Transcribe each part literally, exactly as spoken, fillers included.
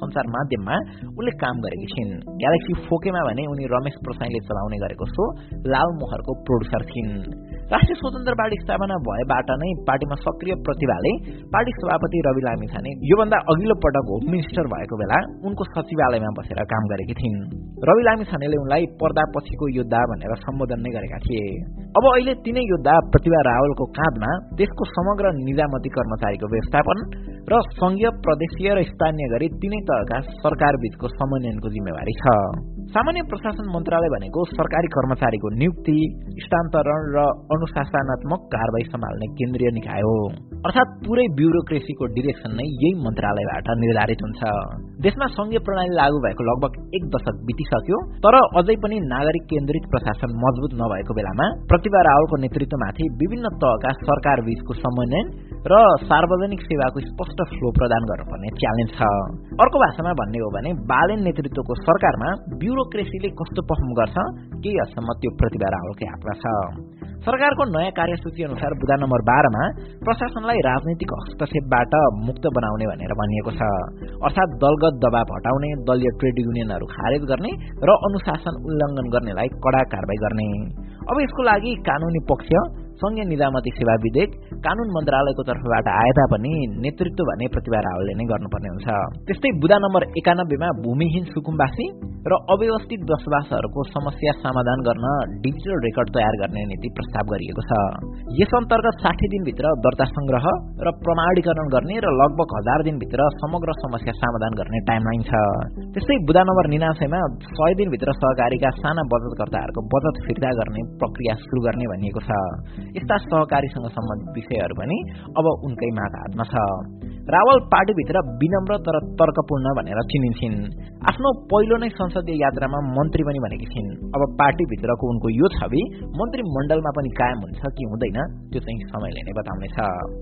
सञ्चार माध्यममा उनले काम गरेकी छिन्। ग्यालेक्सी फोकेमा भने उनी रमेश प्रसाईले चलाउने गरेको सो लाल मोहरको प्रोड्युसर थिइन्। राष्ट्रिय स्वतन्त्र पार्टी स्थापना भएबाट नै पार्टीमा सक्रिय प्रतिभाले पार्टी सभापति रवि लामिछाने योभन्दा अघिल्लो पटक होम मिनिस्टर भएको बेला उनको सचिवालयमा बसेर काम गरेकी थिइन्। रवि लामिछानेले उनलाई पर्दापछिको योद्धा भनेर सम्बोधन नै गरेका थिए। अब अहिले तिनै योद्धा प्रतिभा रावलको काँधमा देशको समग्र निजामती कर्मचारीको व्यवस्थापन र संघीय प्रदेशीय र स्थानीय गरी तीनै तहका सरकार बीचको समन्वयनको जिम्मेवारी छ। सामान्य प्रशासन मन्त्रालय भनेको सरकारी कर्मचारीको नियुक्ति, स्थानान्तरण र अनुशासनात्मक कारबाही सम्हाल्ने केन्द्रीय निकाय हो। अर्थात् पुरै ब्युरोक्रेसीको डिरेक्सन नै यही मन्त्रालयबाट निर्धारित हुन्छ। देशमा संघीय प्रणाली लागू भएको लगभग एक दशक बितिसक्यो, तर अझै पनि नागरिक केन्द्रित प्रशासन मजबुत नभएको बेलामा प्रतिभा रावलको नेतृत्वमाथि विभिन्न तहका सरकार बीचको समन्वय र सार्वजनिक सेवाको स्पष्ट फ्लो प्रदान गर्नुपर्ने च्यालेन्ज छ। अर्को भाषामा भन्ने हो भने बालेन नेतृत्वको सरकारमा ब्युरोक्रेसीले कस्तो पर्फर्म गर्छ केही हदसम्म त्यो प्रतिभा रावलकै हातमा छ। सरकारको नयाँ कार्यसूची अनुसार बुँदा नम्बर बाह्रमा प्रशासनलाई राजनीतिक हस्तक्षेपबाट मुक्त बनाउने भनेर भनिएको छ। अर्थात् दलगत दबाव हटाउने, दलीय ट्रेड युनियनहरू खारेज गर्ने र अनुशासन उल्लङ्घन गर्नेलाई कडा कारबाही गर्ने। अब यसको लागि कानूनी पक्ष, संघीय निजामती सेवा विधेयक कानून मन्त्रालयको तर्फबाट आए तापनि नेतृत्व भने प्रतिभा रावलले नै गर्नुपर्ने हुन्छ। त्यस्तै बुँदा नम्बर एकानब्बेमा भूमिहीन सुकुम्बासी र अव्यवस्थित बसोबासहरूको समस्या समाधान गर्न डिजिटल रेकर्ड तयार गर्ने नीति प्रस्ताव गरिएको छ। यस अन्तर्गत साठी दिनभित्र दर्ता संग्रह र प्रमाणीकरण गर्ने र लगभग हजार दिनभित्र समग्र समस्या समाधान गर्ने टाइमलाइन छ। त्यस्तै बुँदा नम्बर निनासयमा सय दिनभित्र सहकारीका साना बचतकर्ताहरूको बचत फिर्ता गर्ने प्रक्रिया सुरु गर्ने भनिएको छ। यस्ता सहकारीसँग सम्बन्धित विषयहरू पनि अब उनकै माग हातमा छ। रावल पार्टीभित्र विनम्र तर तर्कपूर्ण भनेर चिनिन्छन्। आफ्नो पहिलो नै संसदीय यात्रामा मन्त्री पनि बनेकी छिन्। अब पार्टीभित्रको उनको यो छवि मन्त्रीमण्डलमा पनि कायम हुन्छ कि हुँदैन त्यो चाहिँ समयले नै बताउनेछ।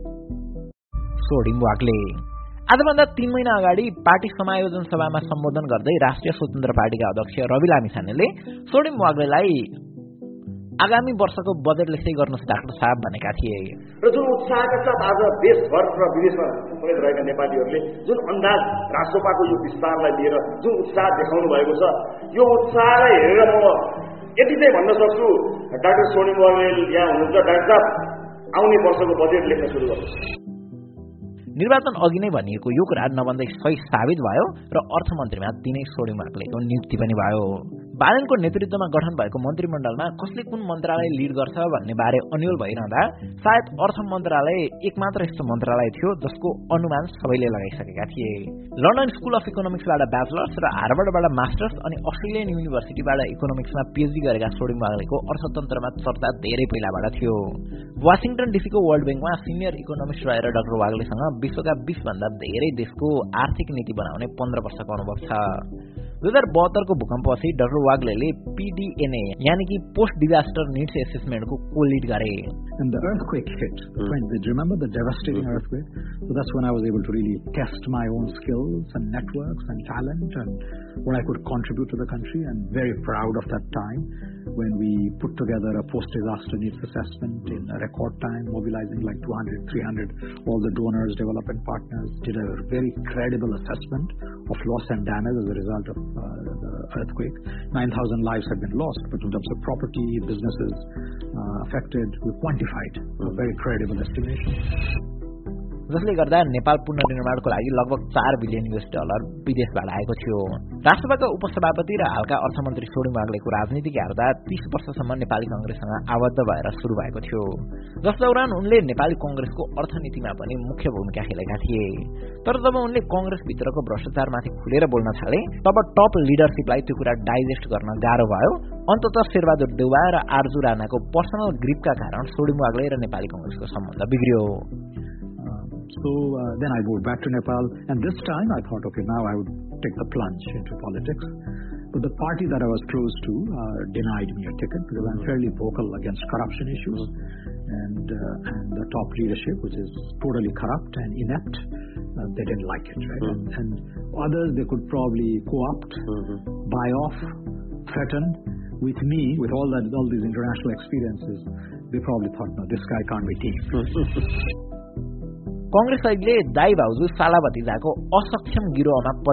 सोडिङ वाग्ले आजभन्दा तीन महिना अगाडि पार्टी समायोजन सभामा सम्बोधन गर्दै राष्ट्रिय स्वतन्त्र पार्टीका अध्यक्ष रवि लामिछानेले सोडिङ वाग्लेलाई आगामी वर्षको बजेट लेख्दै गर्नुहोस् डाक्टर साहब भनेका थिए। र जुन उत्साहका साथ आज देशभर र विदेशमा समेत रहेका नेपालीहरूले जुन अन्दाज राष्ट्रपाको यो विस्तारलाई लिएर जुन उत्साह देखाउनु भएको छ, यो उत्साहलाई हेरेर म यति चाहिँ भन्न सक्छु, डाक्टर सोडिङ वाग्ले यहाँ हुनुहुन्छ, डाक्टर साहब आउने वर्षको बजेट लेख्न सुरु गर्नुहोस्। निर्वाचन अघि नै भनिएको यो कुरा नभन्दै सही साबित भयो र अर्थमन्त्रीमा तिनै सोडिङ वाग्लेको नियुक्ति पनि भयो। बालेनको नेतृत्वमा गठन भएको मन्त्रीमण्डलमा कसले कुन मन्त्रालय लिड गर्छ भन्ने बारे अन्यल भइरहँदा सायद अर्थ मन्त्रालय एकमात्र यस्तो मन्त्रालय थियो जसको अनुमान सबैले लगाइसकेका थिए। लन्डन स्कुल अफ इकोनोमिक्सबाट ब्याचलर्स र हार्वर्डबाट मास्टर्स अनि अस्ट्रेलियन युनिभर्सिटीबाट इकोनोमिक्समा पीएचडी गरेका सोडिङ वाग्लेको अर्थतन्त्रमा चर्चा धेरै पहिलाबाट थियो। वाशिङटन डीसीको वर्ल्ड ब्याङ्कमा सिनियर इकोनोमिस्ट रहेर डाक्टर वाग्लेसँग विश्वका बीस भन्दा धेरै देशको आर्थिक नीति बनाउने पन्ध्र वर्षको अनुभव छ। दुई हजार बहत्तरको भूकम्पपछि डाक्टर वाग्लेले पीडीएनए यानी कि पोस्ट डिजास्टर नीड्स एसेसमेन्टको को-लिड गरे। And the earthquake hit. When they remember the devastating earthquake, so that's when I was able to really test my own skills and networks and talent and what I could contribute to the country. And very proud of that time when we put together a post-disaster needs assessment in a record time, mobilizing like two hundred, three hundred, all the donors, development partners, did a very credible assessment of loss and damage as a result of uh, the earthquake. nine thousand lives have been lost, but in terms of property, businesses uh, affected, we quantified a very credible estimation. जसले गर्दा नेपाल पुनर्निर्माणको लागि लगभग चार billion US dollar विदेशबाट आएको थियो। राष्ट्रसभाका उपसभापति र हालका अर्थमन्त्री सोडिङ वाग्लेको राजनीतिक हेर्दा तीस वर्षसम्म नेपाली कांग्रेससँग आबद्ध भएर सुरु भएको थियो। जस दौरान उनले नेपाली कांग्रेसको अर्थनीतिमा पनि मुख्य भूमिका खेलेका थिए। तर जब उनले कांग्रेसभित्रको भ्रष्टाचारमाथि खुलेर बोल्न थाले तब टप लिडरशिपलाई त्यो कुरा डाइजेस्ट गर्न गाह्रो भयो। अन्ततः शेरबहादुर देउवा र आरजू राणाको पर्सनल ग्रिपका कारण सोडिङ वाग्ले र नेपाली कांग्रेसको सम्बन्ध बिग्रियो। So uh, then I moved back to Nepal, and this time I thought, okay, now I would take the plunge into politics. But the party that I was close to uh, denied me a ticket because I'm fairly vocal against corruption issues, and uh, and the top leadership, which is totally corrupt and inept, uh, they didn't like it, right? Mm-hmm. And, and others they could probably co-opt, mm-hmm. buy off, threaten. With me, with all that, all these international experiences, they probably thought, no, this guy can't be team. Congress अहिले दाई भाउजू साला भतिजाको असक्षम गिरोहमा